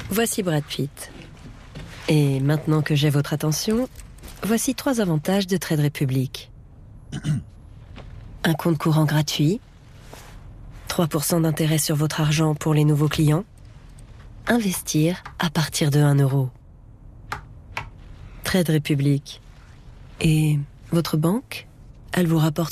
Voici Brad Pitt. Et maintenant que j'ai votre attention, voici 3 avantages de Trade Republic. Un compte courant gratuit, 3% d'intérêt sur votre argent pour les nouveaux clients, investir à partir de 1 euro. Trade Republic. Et votre banque, elle vous rapporte combien ?